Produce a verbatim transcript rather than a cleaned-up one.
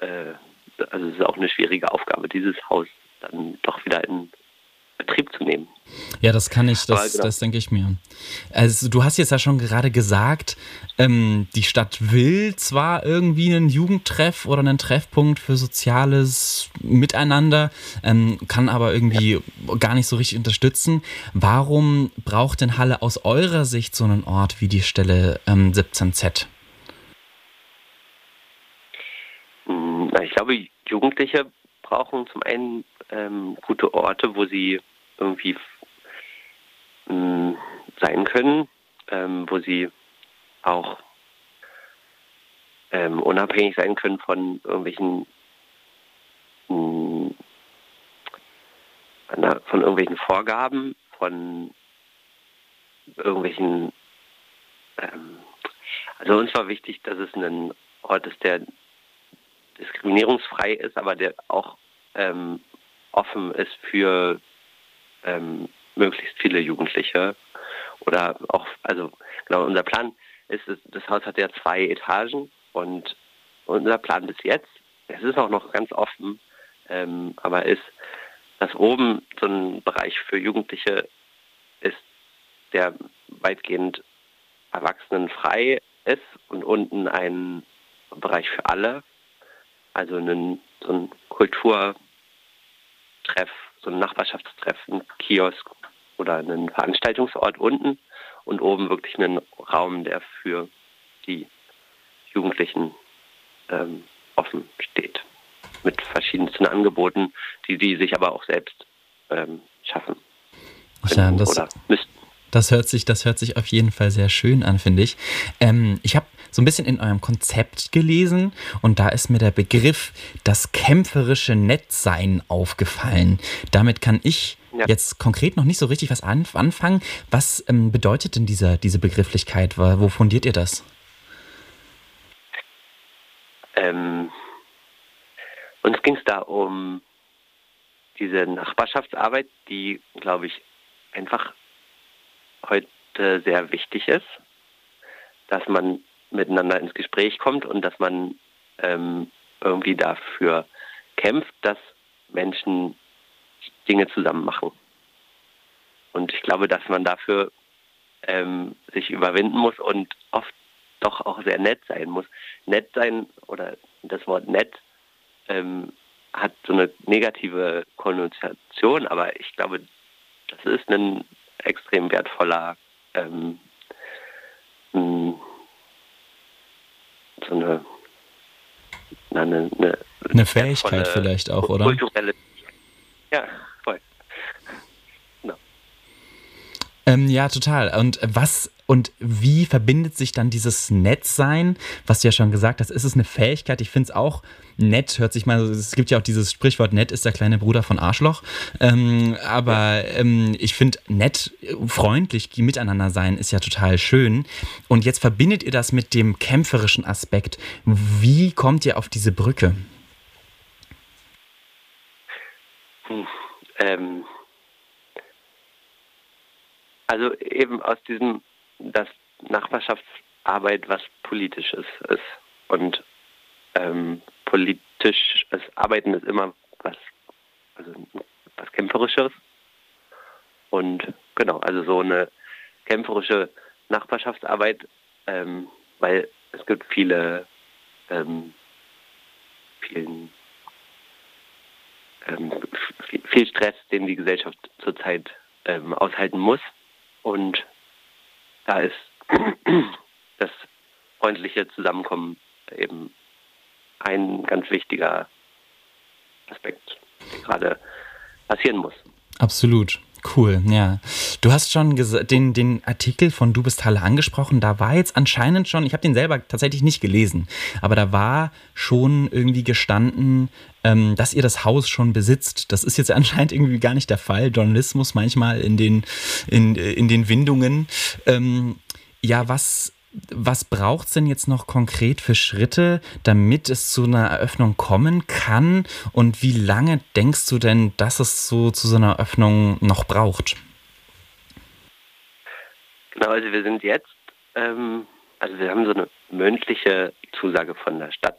äh, also es ist auch eine schwierige Aufgabe, dieses Haus dann doch wieder in Betrieb zu nehmen. Ja, das kann ich, Aber das, genau. das denke ich mir. Also du hast jetzt ja schon gerade gesagt, ähm, die Stadt will zwar irgendwie einen Jugendtreff oder einen Treffpunkt für soziales Miteinander, ähm, kann aber irgendwie gar nicht so richtig unterstützen. Warum braucht denn Halle aus eurer Sicht so einen Ort wie die Stelle ähm, siebzehn Z? Mm, na, ich glaube, Jugendliche brauchen zum einen ähm, gute Orte, wo sie irgendwie mh, sein können, ähm, wo sie auch ähm, unabhängig sein können von irgendwelchen mh, na, von irgendwelchen Vorgaben, von irgendwelchen ähm, also uns war wichtig, dass es ein Ort ist, der diskriminierungsfrei ist, aber der auch ähm, offen ist für ähm, möglichst viele Jugendliche. Oder auch, also genau, unser Plan ist, es, das Haus hat ja zwei Etagen und unser Plan bis jetzt, es ist auch noch ganz offen, ähm, aber ist, dass oben so ein Bereich für Jugendliche ist, der weitgehend erwachsenenfrei ist und unten ein Bereich für alle, also einen, so ein Kulturtreff, so ein Nachbarschaftstreff, ein Kiosk oder einen Veranstaltungsort unten und oben wirklich einen Raum, der für die Jugendlichen ähm, offen steht. Mit verschiedensten Angeboten, die die sich aber auch selbst ähm, schaffen Ja, könnten das, oder müssten. Das hört sich, das hört sich auf jeden Fall sehr schön an, finde ich. Ähm, ich habe so ein bisschen in eurem Konzept gelesen und da ist mir der Begriff das kämpferische Nettsein aufgefallen. Damit kann ich Ja. jetzt konkret noch nicht so richtig was an, anfangen. Was ähm, bedeutet denn dieser, diese Begrifflichkeit? Wo fundiert ihr das? Ähm, uns ging es da um diese Nachbarschaftsarbeit, die, glaube ich, einfach heute sehr wichtig ist, dass man miteinander ins Gespräch kommt und dass man ähm, irgendwie dafür kämpft, dass Menschen Dinge zusammen machen. Und ich glaube, dass man dafür ähm, sich überwinden muss und oft doch auch sehr nett sein muss. Nett sein oder das Wort nett ähm, hat so eine negative Konnotation, aber ich glaube, das ist ein extrem wertvoller ähm, mh, so eine, na, eine, eine, Eine Fähigkeit vielleicht auch, oder? Kulturelle. Ja, voll. No. Ähm, ja, total. Und was und wie verbindet sich dann dieses Nettsein, was du ja schon gesagt hast, ist es eine Fähigkeit? Ich finde es auch nett, hört sich mal, es gibt ja auch dieses Sprichwort, nett ist der kleine Bruder von Arschloch. Ähm, aber ähm, ich finde, nett, freundlich miteinander sein ist ja total schön. Und jetzt verbindet ihr das mit dem kämpferischen Aspekt. Wie kommt ihr auf diese Brücke? Hm, ähm, also eben aus diesem, dass Nachbarschaftsarbeit was Politisches ist. Und ähm, politisches Arbeiten ist immer was, also was Kämpferisches. Und genau, also so eine kämpferische Nachbarschaftsarbeit, ähm, weil es gibt viele, ähm, vielen, ähm, viel, viel Stress, den die Gesellschaft zurzeit ähm, aushalten muss. Und da ist das freundliche Zusammenkommen eben ein ganz wichtiger Aspekt, der gerade passieren muss. Absolut. Cool, ja. Du hast schon den, den Artikel von Du bist Halle angesprochen. Da war jetzt anscheinend schon, ich habe den selber tatsächlich nicht gelesen, aber da war schon irgendwie gestanden, ähm, dass ihr das Haus schon besitzt. Das ist jetzt anscheinend irgendwie gar nicht der Fall. Journalismus manchmal in den, in, in den Windungen. Ähm, ja, was... Was braucht es denn jetzt noch konkret für Schritte, damit es zu einer Eröffnung kommen kann? Und wie lange denkst du denn, dass es so zu so einer Eröffnung noch braucht? Genau, also wir sind jetzt, ähm, also wir haben so eine mündliche Zusage von der Stadt